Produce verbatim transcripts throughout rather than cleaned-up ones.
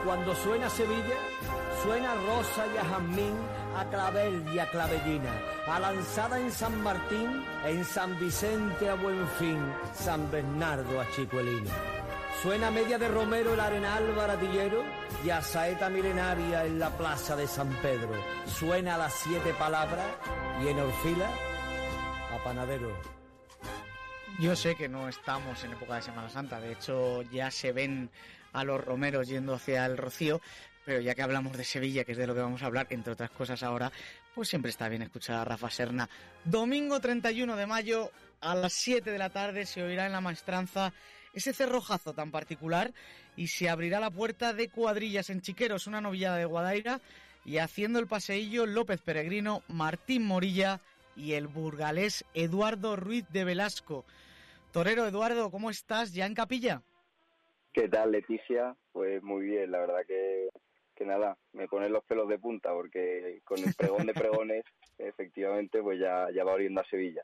cuando suena Sevilla, suena a rosa y a jazmín, a clavel y a clavellina, a lanzada en San Martín, en San Vicente a Buenfín, San Bernardo a Chicuelina. Suena media de Romero el Arenal baratillero y a saeta milenaria en la plaza de San Pedro. Suena a las siete palabras y en Orfila a panadero. Yo sé que no estamos en época de Semana Santa, de hecho ya se ven a los romeros yendo hacia el Rocío, pero ya que hablamos de Sevilla, que es de lo que vamos a hablar, entre otras cosas ahora, pues siempre está bien escuchar a Rafa Serna. Domingo treinta y uno de mayo, a las siete de la tarde, se oirá en la Maestranza ese cerrojazo tan particular y se abrirá la puerta de Cuadrillas en Chiqueros, una novillada de Guadaira, y haciendo el paseillo López Peregrino, Martín Morilla y el burgalés Eduardo Ruiz de Velasco. Torero Eduardo, ¿cómo estás? ¿Ya en capilla? ¿Qué tal, Leticia? Pues muy bien, la verdad que, que nada, me ponen los pelos de punta porque con el pregón de pregones, efectivamente, pues ya, ya va oriendo a Sevilla.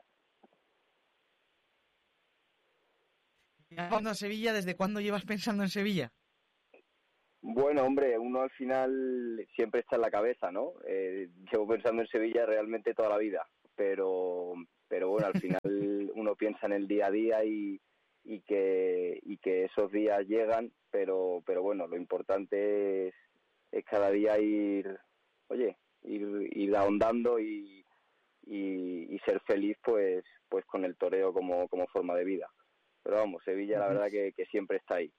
¿Ya vas a Sevilla? ¿Desde cuándo llevas pensando en Sevilla? Bueno, hombre, uno al final siempre está en la cabeza, ¿no? Eh, llevo pensando en Sevilla realmente toda la vida, pero... pero bueno, al final uno piensa en el día a día y, y que y que esos días llegan, pero pero bueno, lo importante es, es cada día ir, oye, ir, ir ahondando y, y, y ser feliz pues pues con el toreo como, como forma de vida. Pero vamos, Sevilla la verdad que, que siempre está ahí.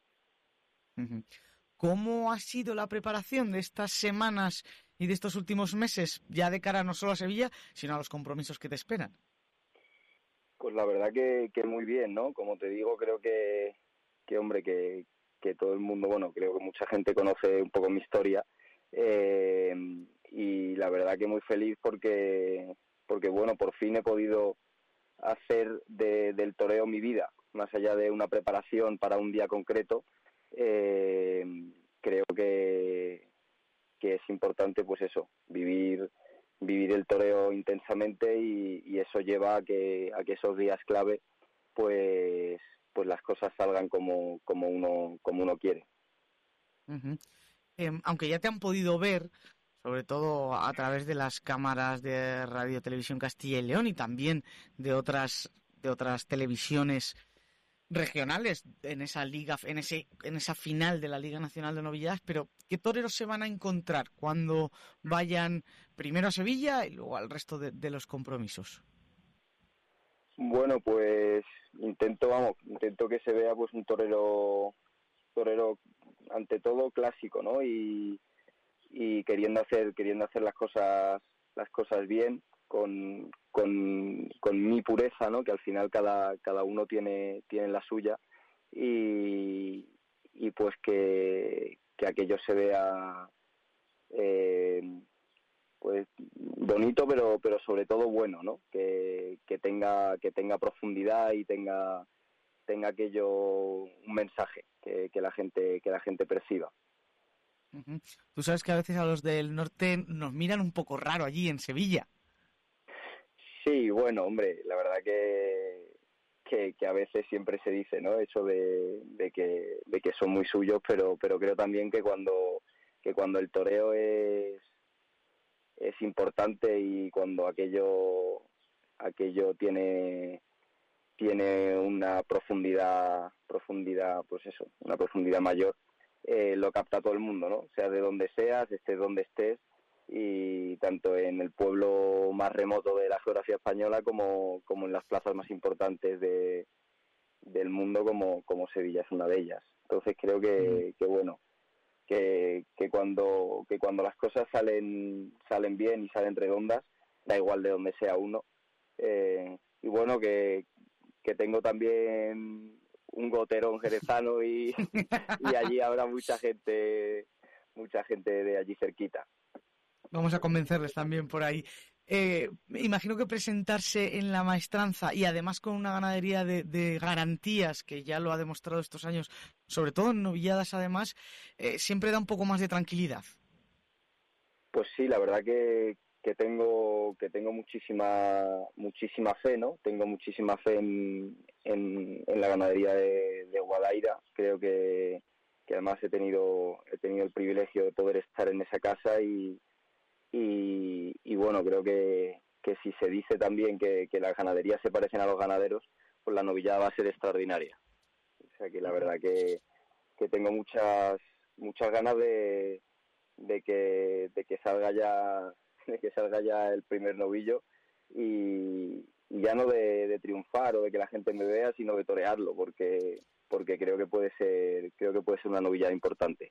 ¿Cómo ha sido la preparación de estas semanas y de estos últimos meses, ya de cara no solo a Sevilla, sino a los compromisos que te esperan? Pues la verdad que, que muy bien, ¿no? Como te digo, creo que, que hombre, que, que todo el mundo, bueno, creo que mucha gente conoce un poco mi historia eh, y la verdad que muy feliz porque, porque bueno, por fin he podido hacer de, del toreo mi vida, más allá de una preparación para un día concreto. Eh, creo que, que es importante, pues eso, vivir... vivir el toreo intensamente y, y eso lleva a que a que esos días clave pues pues las cosas salgan como como uno como uno quiere. Uh-huh. Eh, aunque ya te han podido ver, sobre todo a través de las cámaras de Radio Televisión Castilla y León y también de otras de otras televisiones regionales en esa liga, en ese en esa final de la Liga Nacional de Novilladas, pero ¿qué toreros se van a encontrar cuando vayan primero a Sevilla y luego al resto de, de los compromisos? Bueno, pues intento, vamos, intento que se vea pues un torero torero ante todo clásico, ¿no? Y, y queriendo hacer queriendo hacer las cosas las cosas bien con con con mi pureza, ¿no? Que al final cada cada uno tiene tiene la suya y y pues que que aquello se vea eh, pues bonito, pero pero sobre todo bueno, ¿no? Que que tenga que tenga profundidad y tenga tenga aquello un mensaje que, que la gente que la gente perciba. Uh-huh. Tú sabes que a veces a los del norte nos miran un poco raro allí en Sevilla. Sí, bueno, hombre, la verdad que que, que a veces siempre se dice, ¿no? Eso de, de que de que son muy suyos, pero pero creo también que cuando que cuando el toreo es es importante y cuando aquello aquello tiene tiene una profundidad profundidad pues eso una profundidad mayor, eh, lo capta todo el mundo, ¿no? Sea de donde seas, estés donde estés, y tanto en el pueblo más remoto de la geografía española como como en las plazas más importantes de del mundo como como Sevilla es una de ellas. Entonces creo que, que bueno que, que cuando que cuando las cosas salen salen bien y salen redondas, da igual de donde sea uno, eh, y bueno que, que tengo también un goterón jerezano y, y allí habrá mucha gente mucha gente de allí cerquita. Vamos a convencerles también por ahí. Eh, imagino que presentarse en la Maestranza y además con una ganadería de, de garantías, que ya lo ha demostrado estos años, sobre todo en novilladas además, eh, siempre da un poco más de tranquilidad. Pues sí, la verdad que, que tengo que tengo muchísima muchísima fe, ¿no? Tengo muchísima fe en, en, en la ganadería de, de Guadaira. Creo que, que además he tenido he tenido el privilegio de poder estar en esa casa y y, y bueno, creo que, que si se dice también que, que las ganaderías se parecen a los ganaderos, pues la novillada va a ser extraordinaria. O sea que la verdad que, que tengo muchas muchas ganas de, de que de que salga ya de que salga ya el primer novillo y, y ya no de, de triunfar o de que la gente me vea, sino de torearlo, porque porque creo que puede ser creo que puede ser una novillada importante.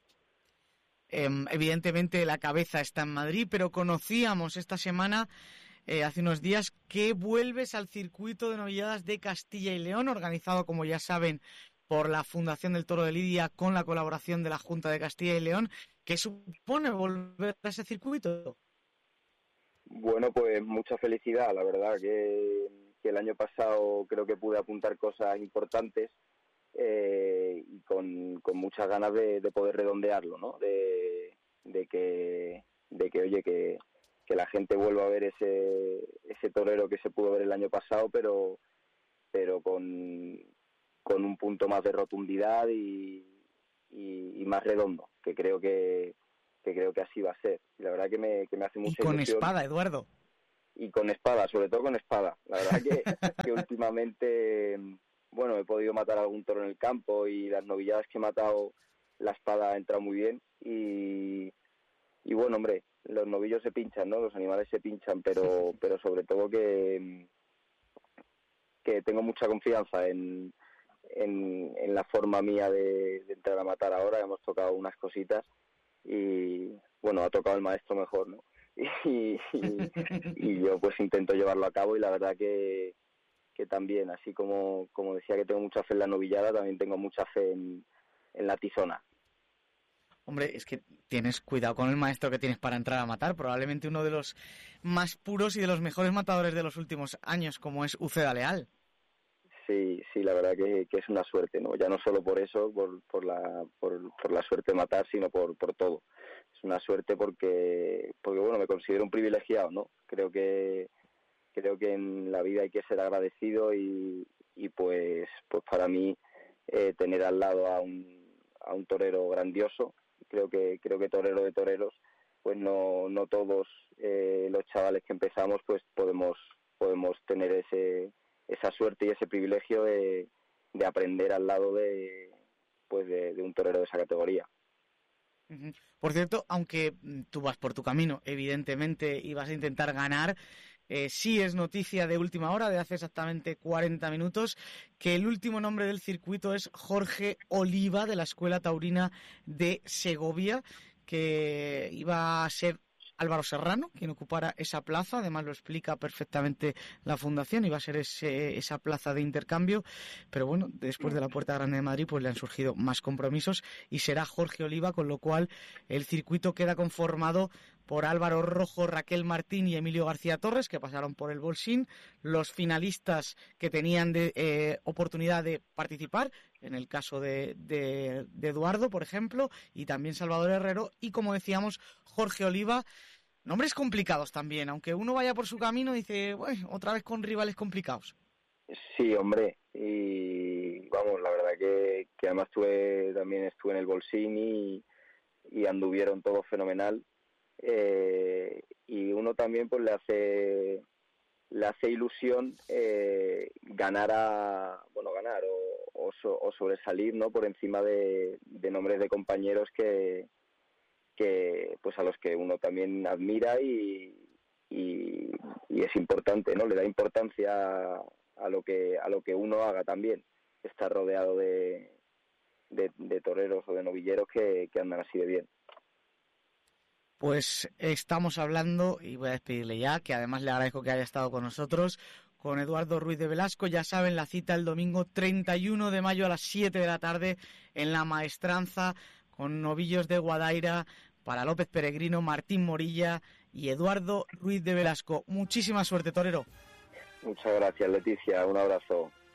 Eh, evidentemente la cabeza está en Madrid, pero conocíamos esta semana, eh, hace unos días, que vuelves al circuito de novilladas de Castilla y León, organizado, como ya saben, por la Fundación del Toro de Lidia con la colaboración de la Junta de Castilla y León. ¿Qué supone volver a ese circuito? Bueno, pues mucha felicidad, la verdad que, que el año pasado creo que pude apuntar cosas importantes. Eh, y con, con muchas ganas de, de poder redondearlo, ¿no? De, de que de que oye que, que la gente vuelva a ver ese ese torero que se pudo ver el año pasado, pero pero con, con un punto más de rotundidad y, y, y más redondo, que creo que que creo que así va a ser. La verdad que me, que me hace mucha ilusión. Y con ilusión. espada, Eduardo. Y con espada, sobre todo con espada. La verdad que, que últimamente, bueno, he podido matar algún toro en el campo y las novilladas que he matado, la espada ha entrado muy bien. Y, y bueno, hombre, los novillos se pinchan, ¿no? Los animales se pinchan, pero pero sobre todo que, que tengo mucha confianza en, en, en la forma mía de, de entrar a matar ahora. Hemos tocado unas cositas y, bueno, ha tocado el maestro mejor, ¿no? Y, y, y yo pues intento llevarlo a cabo y la verdad que, que también, así como, como decía que tengo mucha fe en la novillada, también tengo mucha fe en, en la tizona. Hombre, es que tienes cuidado con el maestro que tienes para entrar a matar, probablemente uno de los más puros y de los mejores matadores de los últimos años, como es Uceda Leal. Sí, sí, la verdad que, que es una suerte, ¿no? Ya no solo por eso, por, por, la, por, por la suerte de matar, sino por, por todo. Es una suerte porque, porque bueno, me considero un privilegiado, ¿no? Creo que creo que en la vida hay que ser agradecido y, y pues pues para mí eh, tener al lado a un a un torero grandioso, creo que creo que torero de toreros, pues no no todos eh, los chavales que empezamos pues podemos podemos tener ese esa suerte y ese privilegio de, de aprender al lado de pues de, de un torero de esa categoría. Por cierto, aunque tú vas por tu camino, evidentemente, y vas a intentar ganar, eh, sí es noticia de última hora, de hace exactamente cuarenta minutos, que el último nombre del circuito es Jorge Oliva, de la Escuela Taurina de Segovia, que iba a ser Álvaro Serrano quien ocupara esa plaza, además lo explica perfectamente la Fundación, iba a ser ese, esa plaza de intercambio, pero bueno, después de la Puerta Grande de Madrid pues le han surgido más compromisos y será Jorge Oliva, con lo cual el circuito queda conformado por Álvaro Rojo, Raquel Martín y Emilio García Torres, que pasaron por el Bolsín, los finalistas que tenían de, eh, oportunidad de participar, en el caso de, de, de Eduardo, por ejemplo, y también Salvador Herrero, y como decíamos, Jorge Oliva. Nombres complicados también, aunque uno vaya por su camino y dice, bueno, otra vez con rivales complicados. Sí, hombre, y vamos, la verdad que, que además estuve, también estuve en el Bolsín y, y anduvieron todo fenomenal. Eh, y uno también pues le hace le hace ilusión eh, ganar a bueno ganar o, o, so, o sobresalir, ¿no? Por encima de, de nombres de compañeros que que pues a los que uno también admira y, y, y es importante, ¿no? Le da importancia a, a lo que a lo que uno haga también, estar rodeado de, de, de toreros o de novilleros que, que andan así de bien. Pues estamos hablando, y voy a despedirle ya, que además le agradezco que haya estado con nosotros, con Eduardo Ruiz de Velasco. Ya saben, la cita el domingo treinta y uno de mayo a las siete de la tarde en La Maestranza, con novillos de Guadaira para López Peregrino, Martín Morilla y Eduardo Ruiz de Velasco. Muchísima suerte, torero. Muchas gracias, Leticia. Un abrazo.